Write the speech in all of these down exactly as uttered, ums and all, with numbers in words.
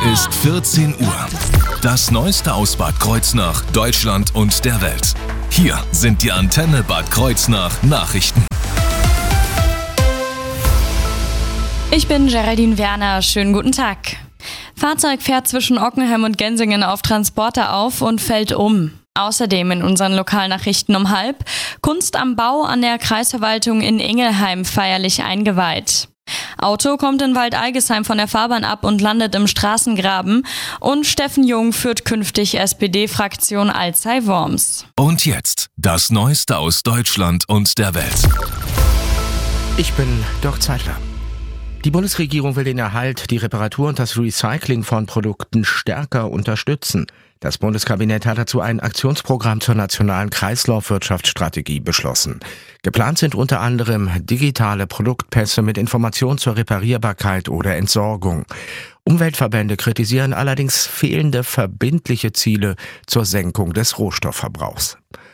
ist vierzehn Uhr. Das Neueste aus Bad Kreuznach, Deutschland und der Welt. Hier sind die Antenne Bad Kreuznach Nachrichten. Ich bin Geraldine Werner, schönen guten Tag. Fahrzeug fährt zwischen Ockenheim und Gensingen auf Transporter auf und fällt um. Außerdem in unseren Lokalnachrichten um halb: Kunst am Bau an der Kreisverwaltung in Ingelheim feierlich eingeweiht. Auto kommt in Waldeigesheim von der Fahrbahn ab und landet im Straßengraben. Und Steffen Jung führt künftig S P D-Fraktion Alzey-Worms. Und jetzt das Neueste aus Deutschland und der Welt. Ich bin Dirk Zeitler. Die Bundesregierung will den Erhalt, die Reparatur und das Recycling von Produkten stärker unterstützen. Das Bundeskabinett hat dazu ein Aktionsprogramm zur nationalen Kreislaufwirtschaftsstrategie beschlossen. Geplant sind unter anderem digitale Produktpässe mit Informationen zur Reparierbarkeit oder Entsorgung. Umweltverbände kritisieren allerdings fehlende verbindliche Ziele zur Senkung des Rohstoffverbrauchs.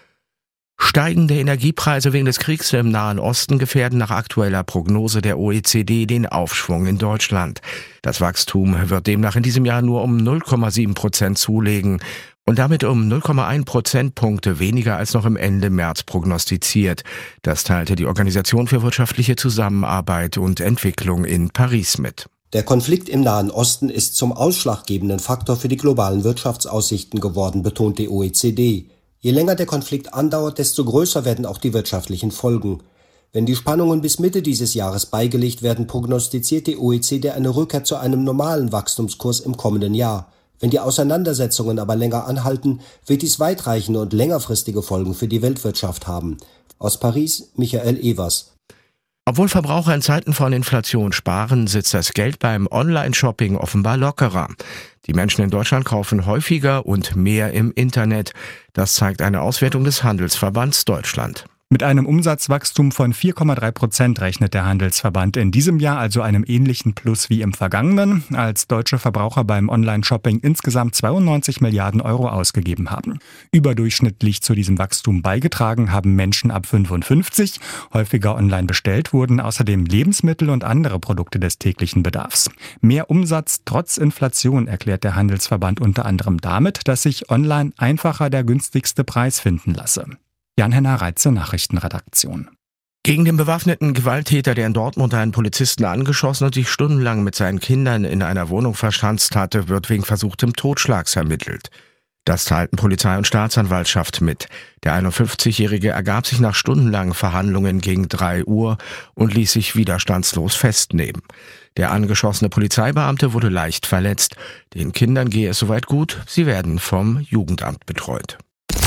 Steigende Energiepreise wegen des Kriegs im Nahen Osten gefährden nach aktueller Prognose der O E C D den Aufschwung in Deutschland. Das Wachstum wird demnach in diesem Jahr nur um null Komma sieben Prozent zulegen und damit um null Komma eins Prozentpunkte weniger als noch im Ende März prognostiziert. Das teilte die Organisation für wirtschaftliche Zusammenarbeit und Entwicklung in Paris mit. Der Konflikt im Nahen Osten ist zum ausschlaggebenden Faktor für die globalen Wirtschaftsaussichten geworden, betont die O E C D. Je länger der Konflikt andauert, desto größer werden auch die wirtschaftlichen Folgen. Wenn die Spannungen bis Mitte dieses Jahres beigelegt werden, prognostiziert die O E C D eine Rückkehr zu einem normalen Wachstumskurs im kommenden Jahr. Wenn die Auseinandersetzungen aber länger anhalten, wird dies weitreichende und längerfristige Folgen für die Weltwirtschaft haben. Aus Paris, Michael Evers. Obwohl Verbraucher in Zeiten von Inflation sparen, sitzt das Geld beim Online-Shopping offenbar lockerer. Die Menschen in Deutschland kaufen häufiger und mehr im Internet. Das zeigt eine Auswertung des Handelsverbands Deutschland. Mit einem Umsatzwachstum von vier Komma drei Prozent rechnet der Handelsverband in diesem Jahr, also einem ähnlichen Plus wie im vergangenen, als deutsche Verbraucher beim Online-Shopping insgesamt zweiundneunzig Milliarden Euro ausgegeben haben. Überdurchschnittlich zu diesem Wachstum beigetragen haben Menschen ab fünfundfünfzig. Häufiger online bestellt wurden außerdem Lebensmittel und andere Produkte des täglichen Bedarfs. Mehr Umsatz trotz Inflation erklärt der Handelsverband unter anderem damit, dass sich online einfacher der günstigste Preis finden lasse. Jan-Henner Reitze, Nachrichtenredaktion. Gegen den bewaffneten Gewalttäter, der in Dortmund einen Polizisten angeschossen und sich stundenlang mit seinen Kindern in einer Wohnung verschanzt hatte, wird wegen versuchtem Totschlags ermittelt. Das teilten Polizei und Staatsanwaltschaft mit. Der einundfünfzigjährige ergab sich nach stundenlangen Verhandlungen gegen drei Uhr und ließ sich widerstandslos festnehmen. Der angeschossene Polizeibeamte wurde leicht verletzt. Den Kindern gehe es soweit gut, sie werden vom Jugendamt betreut.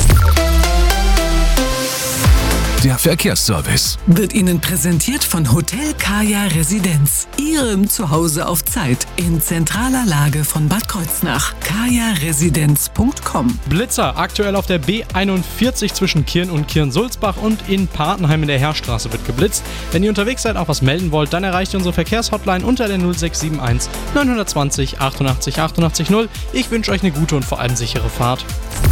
Der Verkehrsservice wird Ihnen präsentiert von Hotel Kaya Residenz. Ihrem Zuhause auf Zeit in zentraler Lage von Bad Kreuznach. kaya residenz punkt com. Blitzer aktuell auf der B einundvierzig zwischen Kirn und Kirn-Sulzbach und in Patenheim in der Heerstraße wird geblitzt. Wenn ihr unterwegs seid, auch was melden wollt, dann erreicht ihr unsere Verkehrshotline unter der null sechs sieben eins neun zwei null achtundachtzig achtundachtzig null. Ich wünsche euch eine gute und vor allem sichere Fahrt.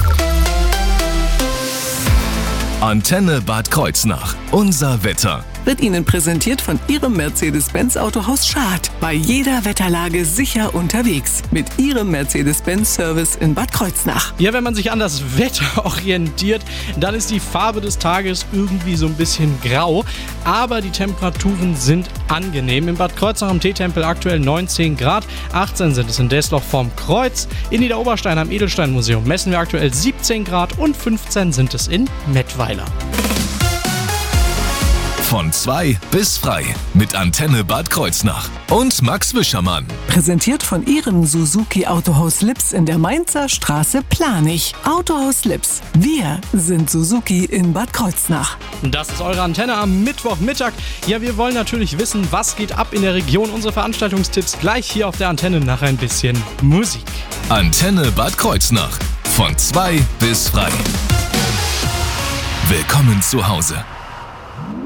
Antenne Bad Kreuznach. Unser Wetter. Wird Ihnen präsentiert von Ihrem Mercedes-Benz Autohaus Schad. Bei jeder Wetterlage sicher unterwegs. Mit Ihrem Mercedes-Benz-Service in Bad Kreuznach. Ja, wenn man sich an das Wetter orientiert, dann ist die Farbe des Tages irgendwie so ein bisschen grau. Aber die Temperaturen sind angenehm. In Bad Kreuznach am Teetempel aktuell neunzehn Grad. achtzehn sind es in Desloch vorm Kreuz. In Niederoberstein am Edelsteinmuseum messen wir aktuell siebzehn Grad und fünfzehn sind es in Mettweiler. Von zwei bis frei mit Antenne Bad Kreuznach und Max Wischermann. Präsentiert von Ihrem Suzuki Autohaus Lips in der Mainzer Straße Planich. Autohaus Lips. Wir sind Suzuki in Bad Kreuznach. Das ist eure Antenne am Mittwochmittag. Ja, wir wollen natürlich wissen, was geht ab in der Region. Unsere Veranstaltungstipps gleich hier auf der Antenne nach ein bisschen Musik. Antenne Bad Kreuznach. Von zwei bis frei. Willkommen zu Hause.